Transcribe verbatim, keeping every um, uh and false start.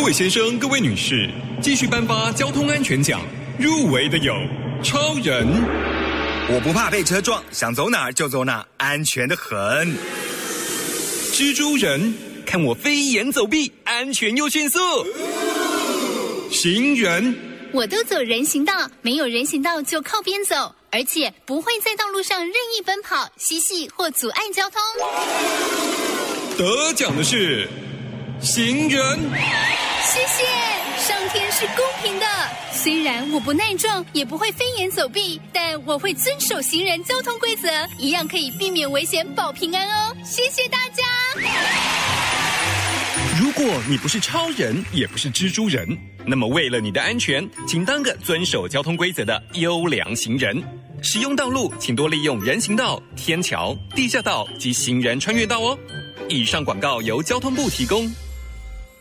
位先生，各位女士，继续颁发交通安全奖，入围的有超人， 我不怕被车撞，想走哪儿就走哪儿，安全的很。 蜘蛛人，看我飞檐走壁，安全又迅速。行人， 我都走人行道，没有人行道就靠边走，而且不会在道路上任意奔跑、嬉戏或阻碍交通。 得奖的是行人。 谢谢，上天是公平的。虽然我不耐撞，也不会飞檐走壁，但我会遵守行人交通规则，一样可以避免危险，保平安哦。谢谢大家。 如果你不是超人，也不是蜘蛛人，那么为了你的安全，请当个遵守交通规则的优良行人。使用道路，请多利用人行道、天桥、地下道及行人穿越道哦。以上广告由交通部提供。